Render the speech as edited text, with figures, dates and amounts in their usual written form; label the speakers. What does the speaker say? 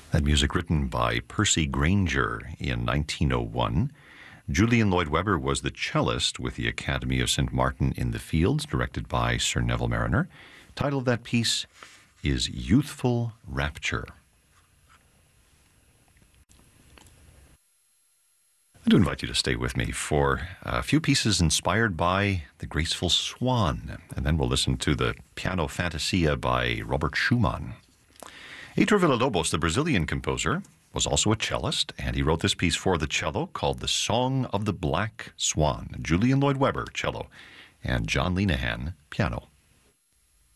Speaker 1: That music written by Percy Grainger in 1901. Julian Lloyd Webber was the cellist with the Academy of St. Martin in the Fields, directed by Sir Neville Mariner. Title of that piece is Youthful Rapture. I do invite you to stay with me for a few pieces inspired by The Graceful Swan, and then we'll listen to the Piano Fantasia by Robert Schumann. Heitor Villa-Lobos, the Brazilian composer, was also a cellist, and he wrote this piece for the cello called The Song of the Black Swan. Julian Lloyd Webber, cello, and John Linehan, piano.